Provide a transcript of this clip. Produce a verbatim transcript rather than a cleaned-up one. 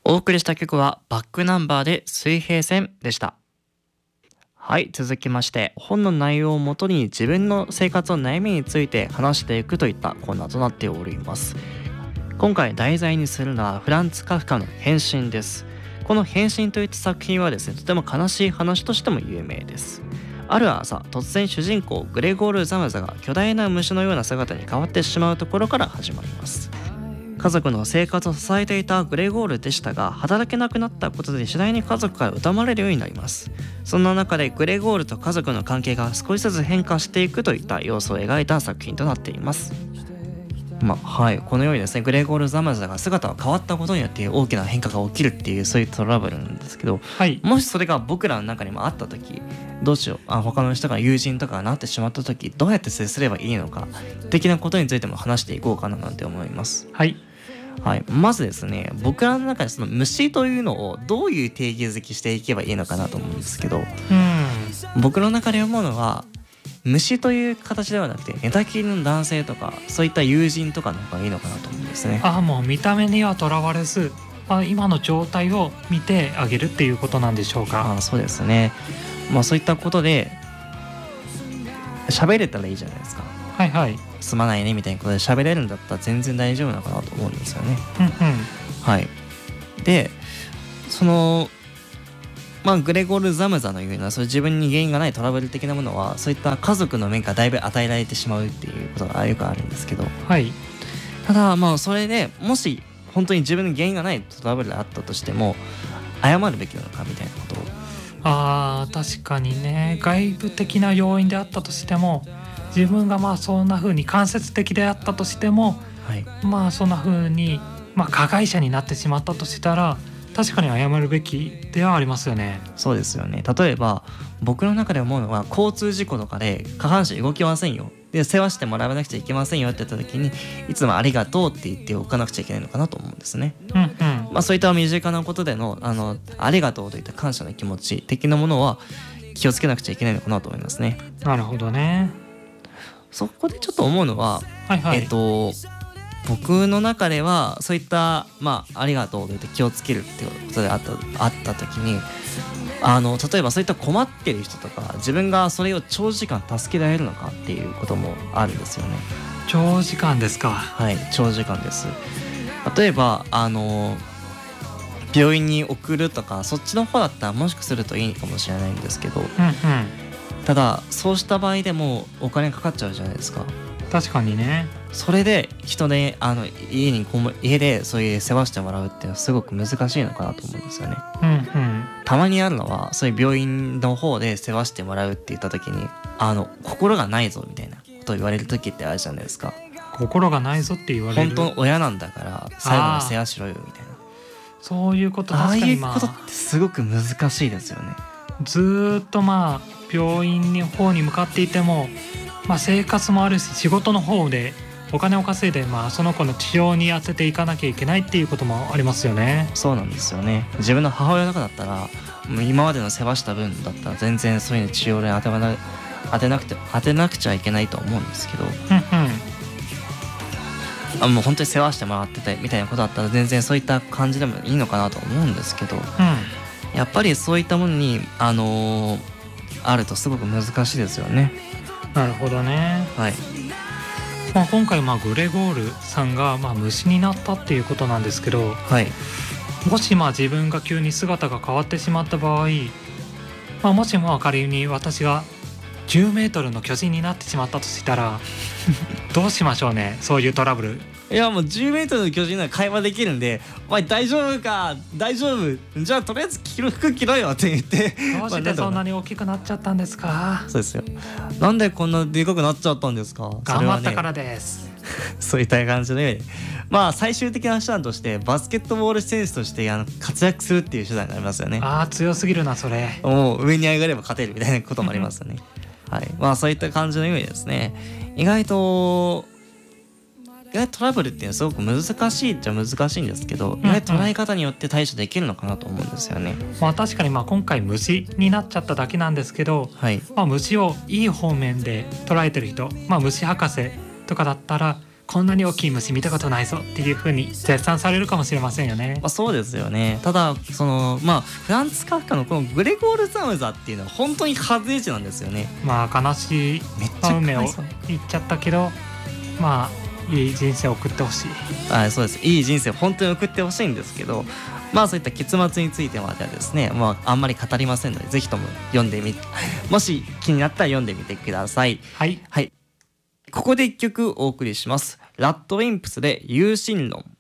お送りした曲はバックナンバーで水平線でした。はい、続きまして本の内容をもとに自分の生活の悩みについて話していくといったコーナーとなっております。今回題材にするのはフランツ・カフカの変身です。この変身といった作品はですね、とても悲しい話としても有名です。ある朝、突然主人公グレゴール・ザムザが巨大な虫のような姿に変わってしまうところから始まります。家族の生活を支えていたグレゴールでしたが、働けなくなったことで次第に家族から疎まれるようになります。そんな中でグレゴールと家族の関係が少しずつ変化していくといった要素を描いた作品となっています。まあはい、このようにですね、グレゴール・ザムザが姿が変わったことによって大きな変化が起きるっていう、そういうトラブルなんですけど、 はい、 もしそれが僕らの中にもあった時、どうしよう、あ他の人が友人とかがなってしまった時どうやって接すればいいのか的なことについても話していこうかななんて思います。 はいはい、まずですね、僕らの中でその虫というのをどういう定義づけしていけばいいのかなと思うんですけど、 うん僕の中で思うのは虫という形ではなくて寝たきりの男性とかそういった友人とかの方がいいのかなと思うんですね。 あもう見た目にはとらわれず、あ今の状態を見てあげるっていうことなんでしょうか。 あそうですね、まあそういったことで喋れたらいいじゃないですか。 はいはいすまないねみたいなことで喋れるんだったら全然大丈夫なのかなと思うんですよね。 うんうんはい。でそのまあグレゴール・ザムザのようなそういう自分に原因がないトラブル的なものはそういった家族の面からだいぶ与えられてしまうっていうことがよくあるんですけど、 はいただまあそれでもし本当に自分に原因がないトラブルがあったとしても謝るべきなのかみたいなことを、 あー確かにね、外部的な要因であったとしても自分がまあそんな風に間接的であったとしても、 はい、 まあそんな風にまあ加害者になってしまったとしたら確かに謝るべきではありますよね。 そうですよね。例えば僕の中で思うのは交通事故とかで下半身動きませんよで世話してもらわなくちゃいけませんよって言った時にいつもありがとうって言っておかなくちゃいけないのかなと思うんですね。 うんうんまあそういった身近なことでのあのありがとうといった感謝の気持ち的なものは気をつけなくちゃいけないのかなと思いますね。 なるほどね。 そこでちょっと思うのは、 はいはい、 えっと僕の中ではそういったまあありがとうと言って気をつけるっていうことであったあった時にあの例えばそういった困ってる人とか自分がそれを長時間助けられるのかっていうこともあるんですよね。 長時間ですか。 はい長時間です。例えばあの病院に送るとかそっちの方だったらもしかするといいかもしれないんですけど、 うんうんただそうした場合でもお金かかっちゃうじゃないですか。 確かにね。 それで人であの家にこも家でそういう世話してもらうっていうのはすごく難しいのかなと思うんですよね。 うんうんたまにあるのはそういう病院の方で世話してもらうって言った時にあの心がないぞみたいなことを言われる時ってあるじゃないですか。 心がないぞって言われる。 本当の親なんだから最後まで世話しろよみたいな、 そういうこと。 ああ確かに、 いうまあ、 ことってすごく難しいですよね。 ずーっとまあ病院の方に向かっていても、まあ、生活もあるし仕事の方でお金を稼いで、まあ、その子の治療に当てていかなきゃいけないっていうこともありますよね。 そうなんですよね。自分の母親とかだったらもう今までの世話した分だったら全然そういうの治療に当てはな当てなくて当てなくちゃいけないと思うんですけど、 うんうんあもう本当に世話してもらっててみたいなことだったら全然そういった感じでもいいのかなと思うんですけど、 うんやっぱりそういったものにあのー、あるとすごく難しいですよね。 なるほどね。 はい、 まあ、今回まあグレゴールさんがまあ虫になったっていうことなんですけど、 はい、 もしまあ自分が急に姿が変わってしまった場合、まあ、もしも仮に私がじゅうメートルの巨人になってしまったとしたらどうしましょうね。そういうトラブル。 いやもうじゅうメートルの巨人なら会話できるんで「お前大丈夫か大丈夫じゃあとりあえず着る服着ろよ」って言ってどうしてそんなに大きくなっちゃったんですか。 そうですよ。なんでこんなでかくなっちゃったんですか。 頑張ったからです。 そういった感じでまあ最終的な手段としてバスケットボール選手としてあの活躍するっていう手段がありますよね。 あー強すぎるなそれ。 もう上に上がれば勝てるみたいなこともありますよねはい、まあそういった感じのようにですね、意外と意外とトラブルっていうのはすごく難しいっちゃ難しいんですけど、意外と捉え方によって対処できるのかなと思うんですよね。 まあ確かにまあ今回虫になっちゃっただけなんですけど、 はい、 まあ、虫をいい方面で捉えてる人、まあ、虫博士とかだったらこんなに大きい虫見たことないぞっていう風に絶賛されるかもしれませんよね。 まあ、そうですよね。ただそのまあフランツ・カフカのこのグレゴール・ザムザっていうのは本当に外れ値なんですよね。 まあ悲しいめっちゃ運命をかわいそう。 言っちゃったけど、まあいい人生を送ってほしい。 はい、そうです。いい人生を本当に送ってほしいんですけど、まあそういった結末についてまではですね、まああんまり語りませんので、ぜひとも読んでみもし気になったら読んでみてください。 はい、 はい。ここで一曲お送りします。ラッドウィンプスで有心論。